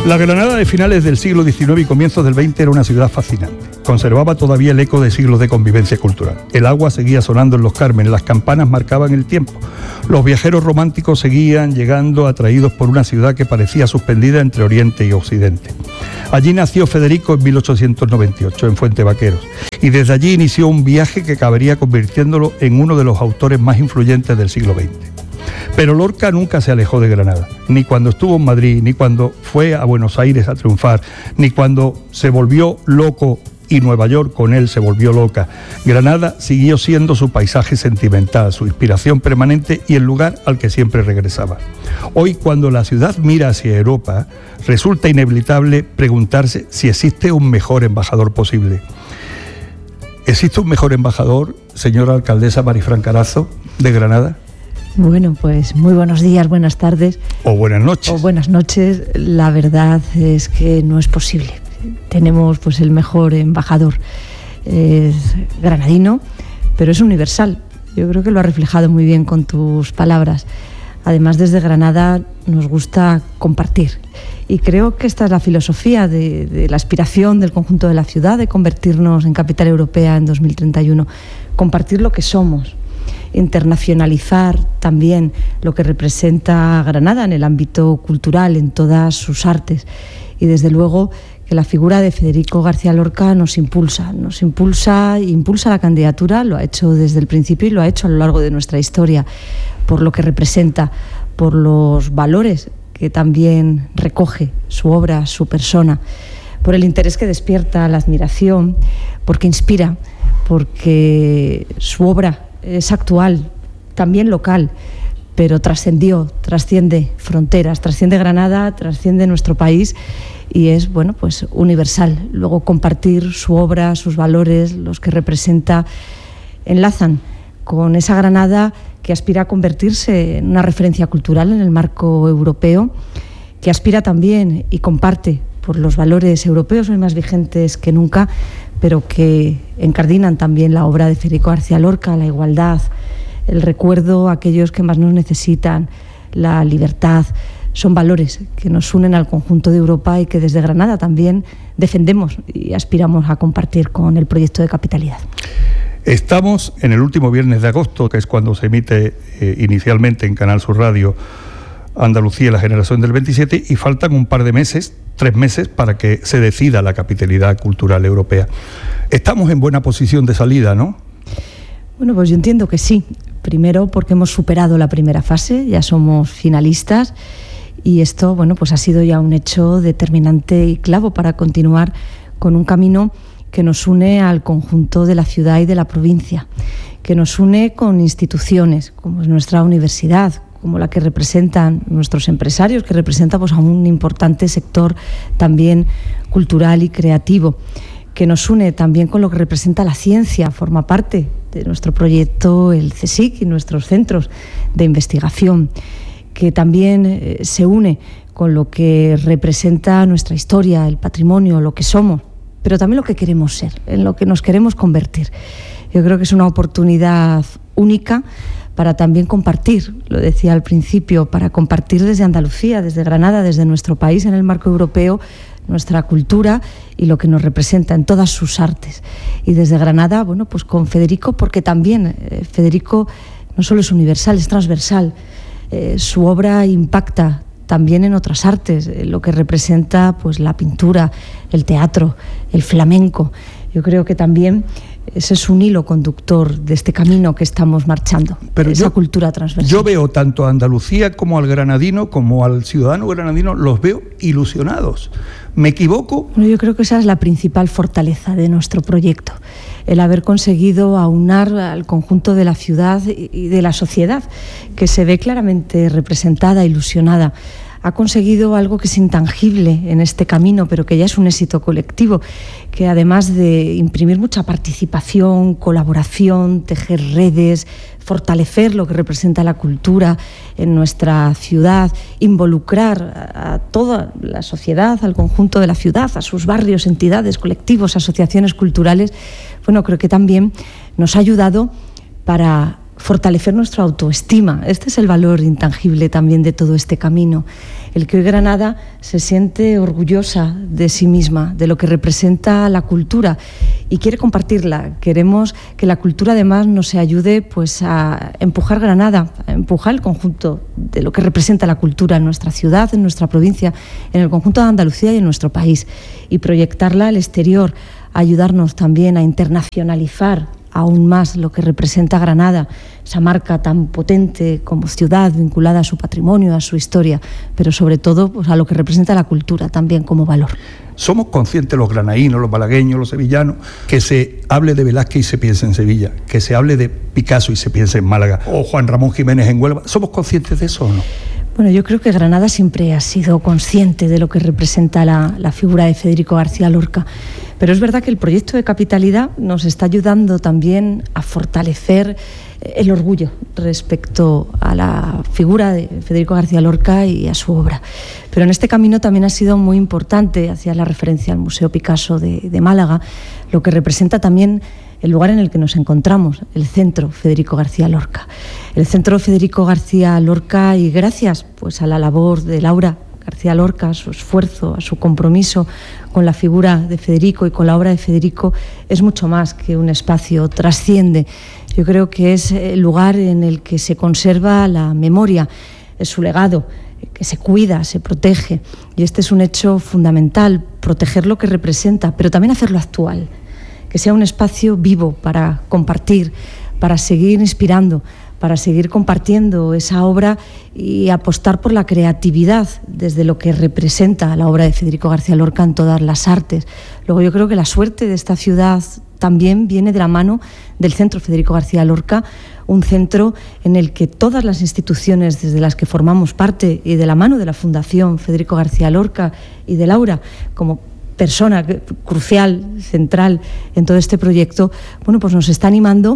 La Granada de finales del siglo XIX y comienzos del XX era una ciudad fascinante. Conservaba todavía el eco de siglos de convivencia cultural. El agua seguía sonando en los Cármenes, las campanas marcaban el tiempo. Los viajeros románticos seguían llegando atraídos por una ciudad que parecía suspendida entre Oriente y Occidente. Allí nació Federico en 1898, en Fuente Vaqueros, y desde allí inició un viaje que acabaría convirtiéndolo en uno de los autores más influyentes del siglo XX. Pero Lorca nunca se alejó de Granada, ni cuando estuvo en Madrid, ni cuando fue a Buenos Aires a triunfar, ni cuando se volvió loco y Nueva York con él se volvió loca. Granada siguió siendo su paisaje sentimental, su inspiración permanente y el lugar al que siempre regresaba. Hoy, cuando la ciudad mira hacia Europa, resulta inevitable preguntarse si existe un mejor embajador posible. ¿Existe un mejor embajador, señora alcaldesa Marifran Carazo, de Granada? Bueno, pues muy buenos días, buenas tardes. O buenas noches. O buenas noches. La verdad es que no es posible. Tenemos pues el mejor embajador. Es granadino, pero es universal. Yo creo que lo has reflejado muy bien con tus palabras. Además, desde Granada nos gusta compartir. Y creo que esta es la filosofía de la aspiración del conjunto de la ciudad, de convertirnos en capital europea en 2031. Compartir lo que somos. Internacionalizar también lo que representa Granada en el ámbito cultural, en todas sus artes. Y desde luego que la figura de Federico García Lorca nos impulsa la candidatura, lo ha hecho desde el principio y lo ha hecho a lo largo de nuestra historia, por lo que representa, por los valores que también recoge su obra, su persona, por el interés que despierta, la admiración, porque inspira, porque su obra es actual, también local, pero trasciende fronteras, trasciende Granada, trasciende nuestro país y es, bueno, pues universal. Luego compartir su obra, sus valores, los que representa, enlazan con esa Granada que aspira a convertirse en una referencia cultural en el marco europeo, que aspira también y comparte por los valores europeos hoy más vigentes que nunca, pero que encardinan también la obra de Federico García Lorca, la igualdad, el recuerdo a aquellos que más nos necesitan, la libertad. Son valores que nos unen al conjunto de Europa y que desde Granada también defendemos y aspiramos a compartir con el proyecto de capitalidad. Estamos en el último viernes de agosto, que es cuando se emite inicialmente en Canal Sur Radio Andalucía, la generación del 27, y faltan un par de meses, 3 meses, para que se decida la capitalidad cultural europea. Estamos en buena posición de salida, ¿no? Bueno, pues yo entiendo que sí. Primero porque hemos superado la primera fase, ya somos finalistas y esto, bueno, pues ha sido ya un hecho determinante y clave para continuar con un camino que nos une al conjunto de la ciudad y de la provincia, que nos une con instituciones como es nuestra universidad, como la que representan nuestros empresarios, que representa pues a un importante sector también cultural y creativo, que nos une también con lo que representa la ciencia, forma parte de nuestro proyecto el CSIC y nuestros centros de investigación, que también se une con lo que representa nuestra historia, el patrimonio, lo que somos, pero también lo que queremos ser, en lo que nos queremos convertir. Yo creo que es una oportunidad única para también compartir, lo decía al principio, para compartir desde Andalucía, desde Granada, desde nuestro país en el marco europeo, nuestra cultura y lo que nos representa en todas sus artes. Y desde Granada, bueno, pues con Federico, porque también Federico no solo es universal, es transversal. Su obra impacta también en otras artes, lo que representa pues la pintura, el teatro, el flamenco. Yo creo que también ese es un hilo conductor de este camino que estamos marchando, pero esa cultura transversal. Yo veo tanto a Andalucía como al granadino, como al ciudadano granadino, los veo ilusionados. ¿Me equivoco? Bueno, yo creo que esa es la principal fortaleza de nuestro proyecto, el haber conseguido aunar al conjunto de la ciudad y de la sociedad, que se ve claramente representada, ilusionada. Ha conseguido algo que es intangible en este camino, pero que ya es un éxito colectivo, que además de imprimir mucha participación, colaboración, tejer redes, fortalecer lo que representa la cultura en nuestra ciudad, involucrar a toda la sociedad, al conjunto de la ciudad, a sus barrios, entidades, colectivos, asociaciones culturales, bueno, creo que también nos ha ayudado para fortalecer nuestra autoestima. Este es el valor intangible también de todo este camino. El que hoy Granada se siente orgullosa de sí misma, de lo que representa la cultura y quiere compartirla. Queremos que la cultura además nos ayude pues, a empujar Granada, a empujar el conjunto de lo que representa la cultura en nuestra ciudad, en nuestra provincia, en el conjunto de Andalucía y en nuestro país, y proyectarla al exterior, ayudarnos también a internacionalizar aún más lo que representa Granada, esa marca tan potente como ciudad vinculada a su patrimonio, a su historia, pero sobre todo pues, a lo que representa la cultura también como valor. Somos conscientes los granadinos, los malagueños, los sevillanos, que se hable de Velázquez y se piense en Sevilla, que se hable de Picasso y se piense en Málaga, o Juan Ramón Jiménez en Huelva. ¿Somos conscientes de eso o no? Bueno, yo creo que Granada siempre ha sido consciente de lo que representa la figura de Federico García Lorca, pero es verdad que el proyecto de capitalidad nos está ayudando también a fortalecer el orgullo respecto a la figura de Federico García Lorca y a su obra. Pero en este camino también ha sido muy importante, hacía la referencia al Museo Picasso de Málaga, lo que representa también el lugar en el que nos encontramos, el Centro Federico García Lorca. El Centro Federico García Lorca, y gracias pues, a la labor de Laura García Lorca, a su esfuerzo, a su compromiso con la figura de Federico y con la obra de Federico, es mucho más que un espacio, trasciende. Yo creo que es el lugar en el que se conserva la memoria, es su legado, que se cuida, se protege, y este es un hecho fundamental, proteger lo que representa, pero también hacerlo actual, que sea un espacio vivo para compartir, para seguir inspirando, para seguir compartiendo esa obra y apostar por la creatividad desde lo que representa la obra de Federico García Lorca en todas las artes. Luego yo creo que la suerte de esta ciudad también viene de la mano del Centro Federico García Lorca, un centro en el que todas las instituciones desde las que formamos parte y de la mano de la Fundación Federico García Lorca y de Laura como persona crucial, central en todo este proyecto, bueno, pues nos está animando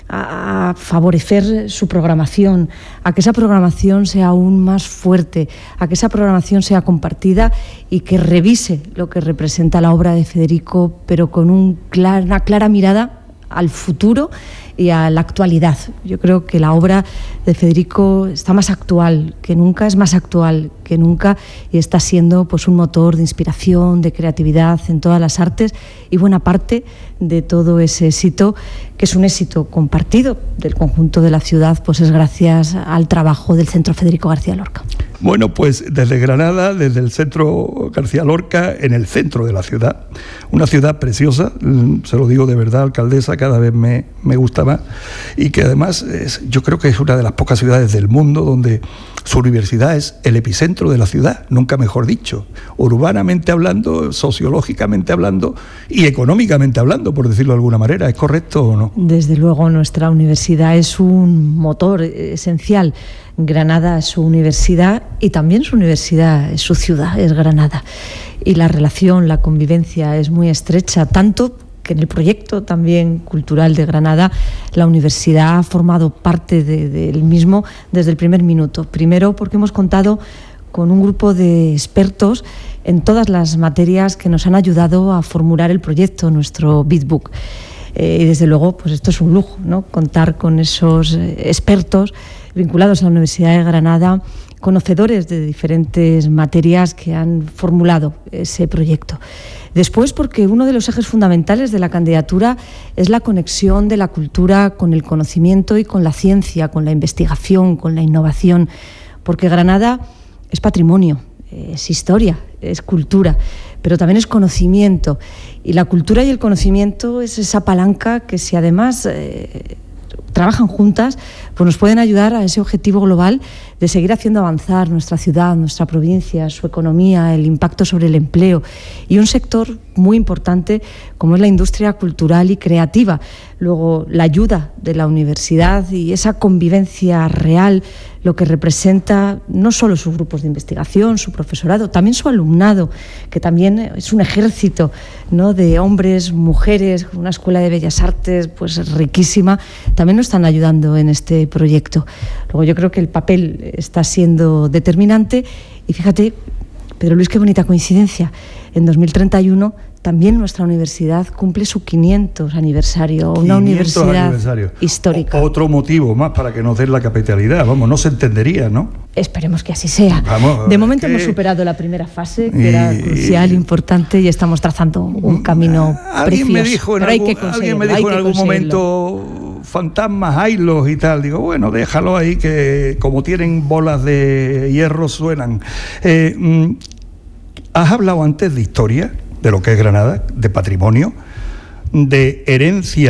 a favorecer su programación, a que esa programación sea aún más fuerte, a que esa programación sea compartida y que revise lo que representa la obra de Federico, pero con una clara mirada al futuro y a la actualidad. Yo creo que la obra de Federico está más actual que nunca, es más actual que nunca y está siendo pues un motor de inspiración, de creatividad en todas las artes y buena parte de todo ese éxito, que es un éxito compartido del conjunto de la ciudad, pues es gracias al trabajo del Centro Federico García Lorca. Bueno, pues desde Granada, desde el Centro García Lorca, en el centro de la ciudad, una ciudad preciosa, se lo digo de verdad, alcaldesa, cada vez me gusta más, y que además yo creo que es una de las pocas ciudades del mundo donde su universidad es el epicentro de la ciudad, nunca mejor dicho, urbanamente hablando, sociológicamente hablando y económicamente hablando, por decirlo de alguna manera. ¿Es correcto o no? Desde luego, nuestra universidad es un motor esencial. Granada es su universidad y también su universidad es su ciudad, es Granada. Y la relación, la convivencia es muy estrecha, tanto que en el proyecto también cultural de Granada la universidad ha formado parte del mismo desde el primer minuto. Primero porque hemos contado con un grupo de expertos en todas las materias que nos han ayudado a formular el proyecto, nuestro Bitbook. Y desde luego, pues esto es un lujo, ¿no? Contar con esos expertos vinculados a la Universidad de Granada, conocedores de diferentes materias que han formulado ese proyecto. Después, porque uno de los ejes fundamentales de la candidatura es la conexión de la cultura con el conocimiento y con la ciencia, con la investigación, con la innovación, porque Granada es patrimonio, es historia, es cultura, pero también es conocimiento. Y la cultura y el conocimiento es esa palanca que, si además trabajan juntas, pues nos pueden ayudar a ese objetivo global de seguir haciendo avanzar nuestra ciudad, nuestra provincia, su economía, el impacto sobre el empleo y un sector muy importante como es la industria cultural y creativa. Luego, la ayuda de la universidad y esa convivencia real, lo que representa no solo sus grupos de investigación, su profesorado, también su alumnado, que también es un ejército, ¿no?, de hombres, mujeres, una escuela de bellas artes pues riquísima, también nos están ayudando en este proyecto. Luego yo creo que el papel está siendo determinante y fíjate, Pedro Luis, qué bonita coincidencia, en 2031 también nuestra universidad cumple su 500 aniversario, una universidad histórica. Otro motivo más para que nos den la capitalidad, vamos, no se entendería, ¿no? Esperemos que así sea. Vamos, de momento hemos superado la primera fase, que era crucial, importante, y estamos trazando un camino precioso. Alguien me dijo en algún momento, fantasmas, haylos y tal. Digo, bueno, déjalo ahí, que como tienen bolas de hierro suenan. Has hablado antes de historia, de lo que es Granada, de patrimonio, de herencia